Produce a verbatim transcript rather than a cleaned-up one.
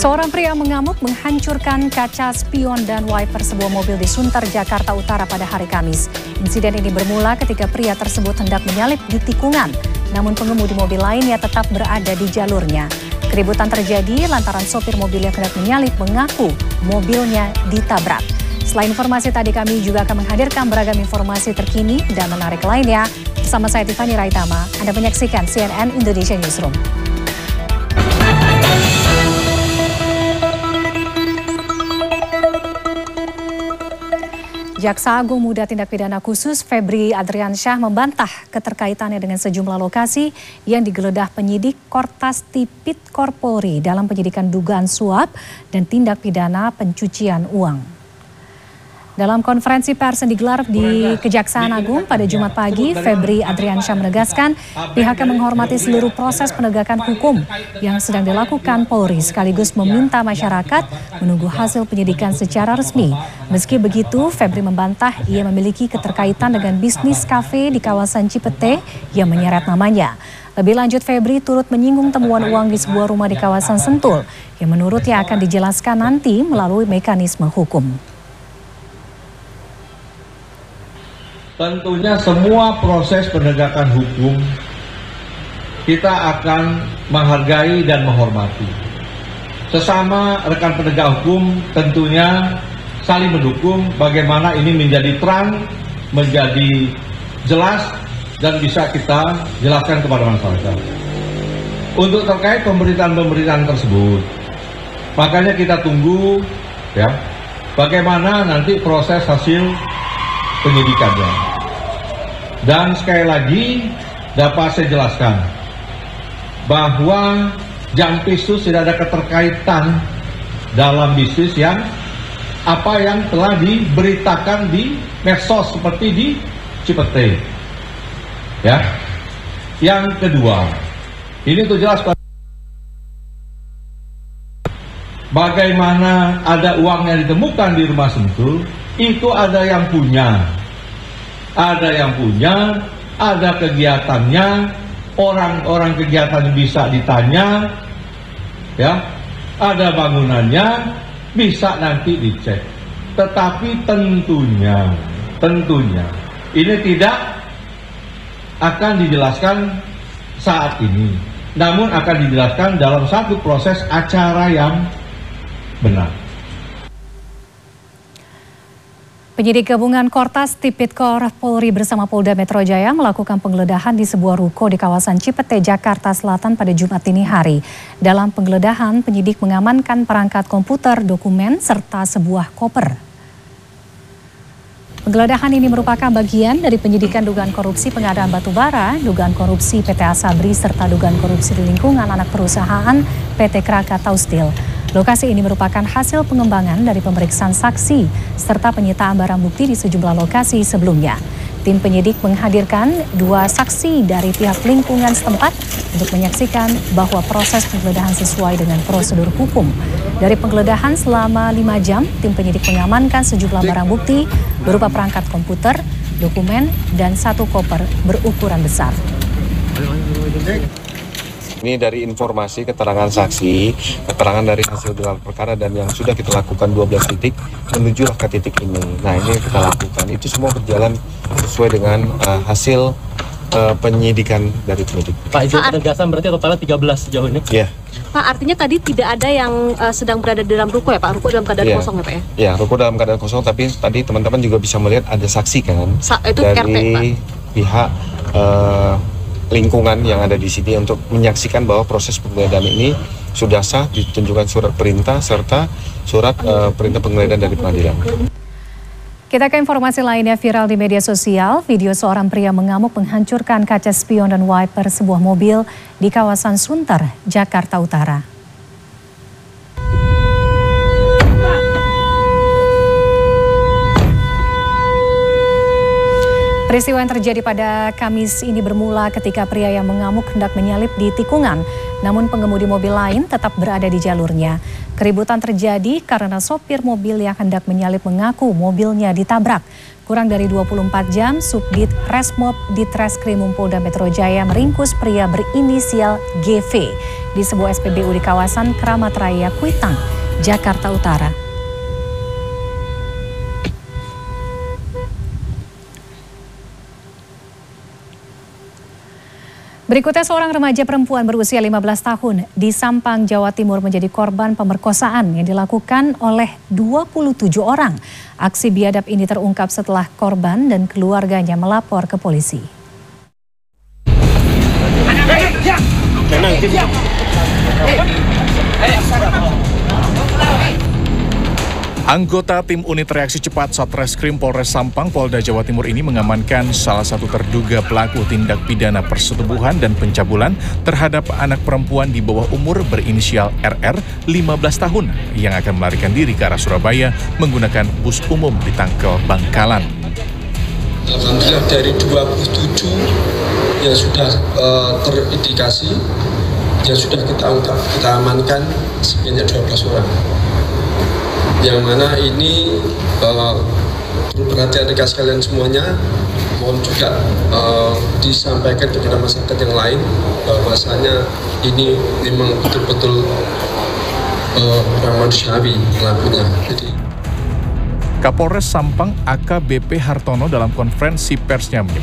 Seorang pria mengamuk menghancurkan kaca spion dan wiper sebuah mobil di Sunter, Jakarta Utara pada hari Kamis. Insiden ini bermula ketika pria tersebut hendak menyalip di tikungan, namun pengemudi mobil lainnya tetap berada di jalurnya. Keributan terjadi lantaran sopir mobil yang hendak menyalip mengaku mobilnya ditabrak. Selain informasi tadi, kami juga akan menghadirkan beragam informasi terkini dan menarik lainnya. Bersama saya Tiffany Raitama, Anda menyaksikan C N N Indonesia Newsroom. Jaksa Agung Muda Tindak Pidana Khusus Febri Adriansyah membantah keterkaitannya dengan sejumlah lokasi yang digeledah penyidik Kortas Tipit Korpori dalam penyidikan dugaan suap dan tindak pidana pencucian uang. Dalam konferensi pers yang digelar di Kejaksaan Agung pada Jumat pagi, Febri Adriansyah menegaskan pihaknya menghormati seluruh proses penegakan hukum yang sedang dilakukan Polri, sekaligus meminta masyarakat menunggu hasil penyidikan secara resmi. Meski begitu, Febri membantah ia memiliki keterkaitan dengan bisnis kafe di kawasan Cipete yang menyeret namanya. Lebih lanjut, Febri turut menyinggung temuan uang di sebuah rumah di kawasan Sentul yang menurutnya akan dijelaskan nanti melalui mekanisme hukum. Tentunya semua proses penegakan hukum kita akan menghargai dan menghormati. Sesama rekan penegak hukum tentunya saling mendukung bagaimana ini menjadi terang, menjadi jelas dan bisa kita jelaskan kepada masyarakat. Untuk terkait pemberitaan-pemberitaan tersebut, makanya kita tunggu ya bagaimana nanti proses hasil penyidikannya. Dan sekali lagi dapat saya jelaskan bahwa Jampisus tidak ada keterkaitan dalam bisnis yang apa yang telah diberitakan di medsos seperti di Cipete. Ya. Yang kedua, ini tuh jelas bagaimana ada uang yang ditemukan di rumah Sentul, itu ada yang punya. Ada yang punya, ada kegiatannya, orang-orang kegiatan bisa ditanya, ya, ada bangunannya, bisa nanti dicek. Tetapi tentunya, tentunya, ini tidak akan dijelaskan saat ini, namun akan dijelaskan dalam satu proses acara yang benar. Penyidik gabungan Kortas Tipit Korpori bersama Polda Metro Jaya melakukan penggeledahan di sebuah ruko di kawasan Cipete, Jakarta Selatan pada Jumat dini hari. Dalam penggeledahan, penyidik mengamankan perangkat komputer, dokumen, serta sebuah koper. Penggeledahan ini merupakan bagian dari penyidikan dugaan korupsi pengadaan batubara, dugaan korupsi P T Asabri, serta dugaan korupsi di lingkungan anak perusahaan P T Krakatau Steel. Lokasi ini merupakan hasil pengembangan dari pemeriksaan saksi serta penyitaan barang bukti di sejumlah lokasi sebelumnya. Tim penyidik menghadirkan dua saksi dari pihak lingkungan setempat untuk menyaksikan bahwa proses penggeledahan sesuai dengan prosedur hukum. Dari penggeledahan selama lima jam, tim penyidik mengamankan sejumlah barang bukti berupa perangkat komputer, dokumen, dan satu koper berukuran besar. Ini dari informasi, keterangan saksi, keterangan dari hasil gelar perkara dan yang sudah kita lakukan dua belas titik menuju ke titik ini. Nah, ini kita lakukan. Itu semua berjalan sesuai dengan uh, hasil uh, penyidikan dari penyidik. Pak, itu penegasan berarti totalnya tiga belas sejauh ini? Iya. Pak, artinya tadi tidak ada yang uh, sedang berada di dalam ruko ya Pak? Ruko dalam keadaan yeah. kosong ya Pak ya? Iya, ruko dalam keadaan kosong, tapi tadi teman-teman juga bisa melihat ada saksi kan? Sa itu dari R T, Pak. Pihak uh, lingkungan yang ada di sini untuk menyaksikan bahwa proses penggeledahan ini sudah sah, ditunjukkan surat perintah serta surat uh, perintah penggeledahan dari pengadilan. Kita ke informasi lainnya. Viral di media sosial, video seorang pria mengamuk menghancurkan kaca spion dan wiper sebuah mobil di kawasan Sunter, Jakarta Utara. Peristiwa yang terjadi pada Kamis ini bermula ketika pria yang mengamuk hendak menyalip di tikungan, namun pengemudi mobil lain tetap berada di jalurnya. Keributan terjadi karena sopir mobil yang hendak menyalip mengaku mobilnya ditabrak. Kurang dari dua puluh empat jam, Subdit Resmob Ditreskrimum Polda Metro Jaya meringkus pria berinisial G V. di sebuah S P B U di kawasan Keramat Raya, Kuitang, Jakarta Utara. Berikutnya, seorang remaja perempuan berusia lima belas tahun di Sampang, Jawa Timur menjadi korban pemerkosaan yang dilakukan oleh dua puluh tujuh orang. Aksi biadab ini terungkap setelah korban dan keluarganya melapor ke polisi. Anggota tim unit reaksi cepat Satreskrim Polres Sampang, Polda Jawa Timur ini mengamankan salah satu terduga pelaku tindak pidana persetubuhan dan pencabulan terhadap anak perempuan di bawah umur berinisial R R lima belas tahun yang akan melarikan diri ke arah Surabaya menggunakan bus umum di Tangkel Bangkalan. Alhamdulillah dari dua puluh tujuh yang sudah uh, terindikasi, yang sudah kita ungkap, kita amankan sebanyak dua belas orang. Yang mana ini uh, perlu perhatian rekan sekalian semuanya, mohon juga uh, disampaikan kepada masyarakat yang lain bahwasanya ini memang betul-betul uh, orang manusiawi pelakunya. Jadi Kapolres Sampang A K B P Hartono dalam konferensi persnya menyebut